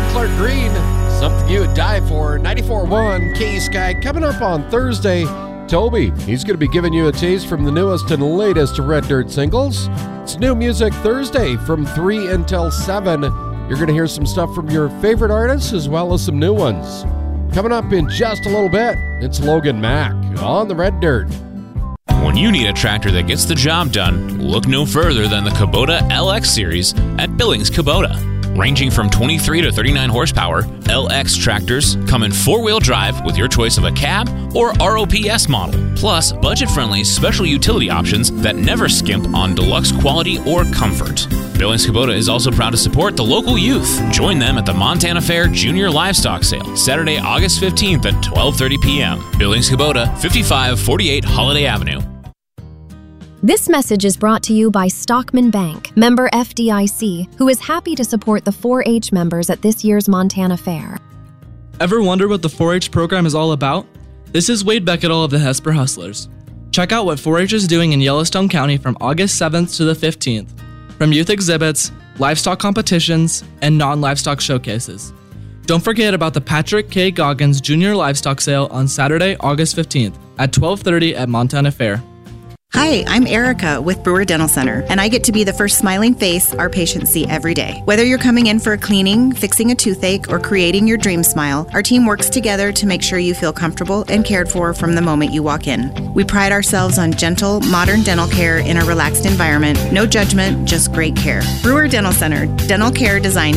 Clark Green, Something You Would Die For. 94.1 K-Sky. Coming up on Thursday, Toby, he's going to be giving you a taste from the newest and latest Red Dirt singles. It's New Music Thursday from 3 until 7. You're going to hear some stuff from your favorite artists as well as some new ones. Coming up in just a little bit, it's Logan Mack on the Red Dirt. When you need a tractor that gets the job done, look no further than the Kubota LX series at Billings Kubota. Ranging from 23 to 39 horsepower, LX tractors come in four-wheel drive with your choice of a cab or ROPS model, plus budget-friendly special utility options that never skimp on deluxe quality or comfort. Billings Kubota is also proud to support the local youth. Join them at the Montana Fair Junior Livestock Sale, Saturday, August 15th at 12:30 p.m. Billings Kubota, 5548 Holiday Avenue. This message is brought to you by Stockman Bank, member FDIC, who is happy to support the 4-H members at this year's Montana Fair. Ever wonder what the 4-H program is all about? This is Wade Becketall of the Hesper Hustlers. Check out what 4-H is doing in Yellowstone County from August 7th to the 15th. From youth exhibits, livestock competitions, and non-livestock showcases. Don't forget about the Patrick K. Goggins Junior Livestock Sale on Saturday, August 15th at 12:30 at Montana Fair. Hi, I'm Erica with Brewer Dental Center, and I get to be the first smiling face our patients see every day. Whether you're coming in for a cleaning, fixing a toothache, or creating your dream smile, our team works together to make sure you feel comfortable and cared for from the moment you walk in. We pride ourselves on gentle, modern dental care in a relaxed environment. No judgment, just great care. Brewer Dental Center, dental care designed